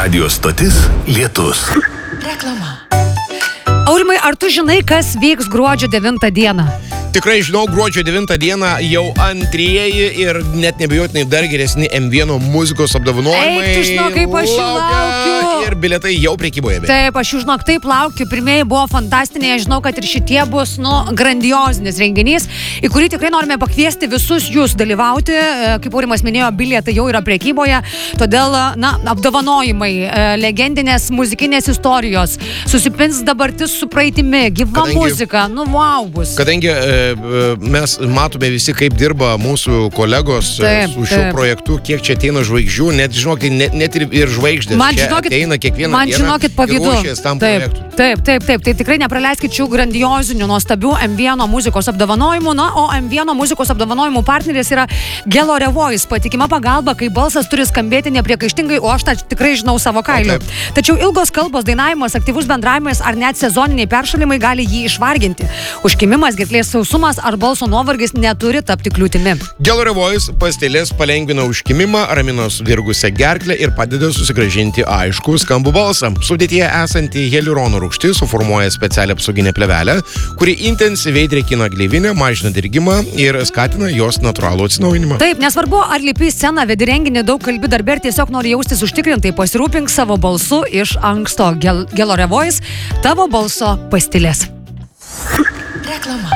Radio stotis Lietus. Reklama. Aurimai, ar tu žinai, kas vyks gruodžio 9 dieną? Tikrai žinau, gruodžio 9 dieną jau antrieji ir net nebejotinai dar geresni M1 muzikos apdovanojimai. Eik, tu žinok, kaip aš jų laukiu. Ir bilietai jau prekyboje. Taip, aš jų žinok, taip laukiu. Pirmieji buvo fantastiniai, aš žinau, kad ir šitie bus, grandiozinis renginys, į kurį tikrai norime pakviesti visus jūs dalyvauti. Kaip Aurimas minėjo, bilietai jau yra prekyboje, todėl, apdovanojimai, legendinės muzikinės istorijos, susipins dabartis su praeitimi, gyva muzika, wow bus. Kadangi mes matome visi, kaip dirba mūsų kolegos su šiuo projektu, kiek čia ateina žvaigždžių, net žinokit, net ir žvaigždės čia ateina kiekvieną dieną ir ruošiasi tam projektui. Taip, tai tikrai nepraleiskit šių grandiozinių, nuostabių M1 muzikos apdovanojimų, o M1 muzikos apdovanojimų partneris yra Gelore Voice, patikima pagalba, kai balsas turi skambėti nepriekaištingai, o aš tą tikrai žinau savo kailiu. Tačiau ilgos kalbos, dainavimas, aktyvus bendravimas ar net sezoniniai peršalimai gali jį išvarginti. Užkimimas, gerklės sausumas ar balso nuovargis neturi tapti kliūtimi. Gelore Voice pastilės palengvina užkimimą, ramina sudirgusią gerklę ir padeda susigrąžinti aiškų skambų balsą. Sudėtyje esanti hialurono rūgštis suformuoja specialią apsauginę plėvelę, kuri intensyviai drėkina gleivinę, mažina dirgimą ir skatina jos natūralų atsinaujinimą. Taip, nesvarbu, ar lipi į sceną, vedi renginį, daug kalbi darbe ir tiesiog nori jaustis užtikrintai, pasirūpink savo balsu iš anksto. Gelore Voice, tavo balso pastilės. Reklama.